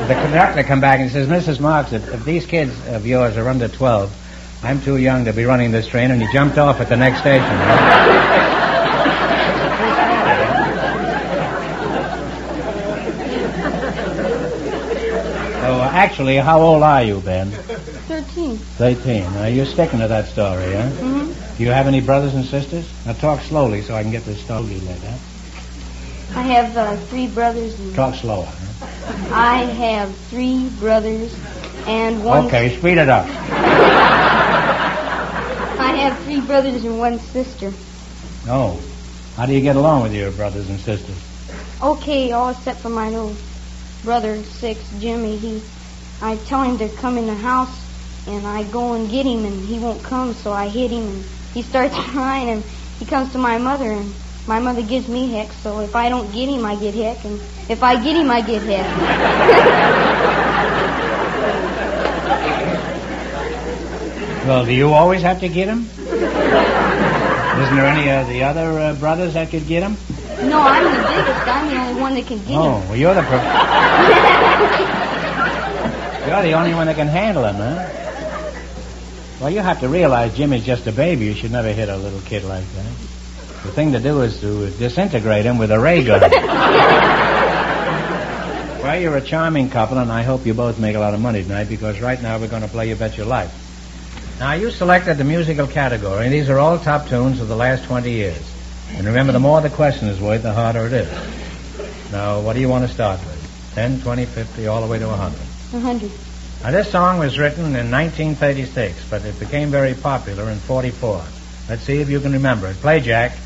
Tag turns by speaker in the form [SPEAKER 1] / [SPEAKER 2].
[SPEAKER 1] The conductor come back and says, Mrs. Marks, if these kids of yours are under 12, I'm too young to be running this train, and he jumped off at the next station. So, actually, how old are you, Ben?
[SPEAKER 2] 13.
[SPEAKER 1] 13. You're sticking to that story, huh?
[SPEAKER 2] Mm-hmm.
[SPEAKER 1] Do you have any brothers and sisters? Now, talk slowly so I can get this story later.
[SPEAKER 2] I have 3 brothers.
[SPEAKER 1] Talk slower. Huh?
[SPEAKER 2] I have 3 brothers and 1...
[SPEAKER 1] Okay, speed it up.
[SPEAKER 2] I have 3 brothers and 1 sister.
[SPEAKER 1] Oh. How do you get along with your brothers and sisters?
[SPEAKER 2] Okay, all except for my little brother, 6, Jimmy. I tell him to come in the house, and I go and get him, and he won't come, so I hit him, and he starts crying, and he comes to my mother, and my mother gives me heck, so if I don't get him, I get heck, and if I get him, I get heck.
[SPEAKER 1] Well, do you always have to get him? Isn't there any of the other brothers that could get him?
[SPEAKER 2] No, I'm the biggest. I'm the only one that can get him.
[SPEAKER 1] Oh, well, you're the you're the only one that can handle him, huh? Well, you have to realize Jimmy's just a baby. You should never hit a little kid like that. The thing to do is to disintegrate him with a ray gun. Well, you're a charming couple, and I hope you both make a lot of money tonight, because right now we're going to play You Bet Your Life. Now, you selected the musical category, and these are all top tunes of the last 20 years. And remember, the more the question is worth, the harder it is. Now, what do you want to start with? 10, 20, 50, all the way to 100?
[SPEAKER 2] 100.
[SPEAKER 1] Now, this song was written in 1936, but it became very popular in 44. Let's see if you can remember it. Play, Jack.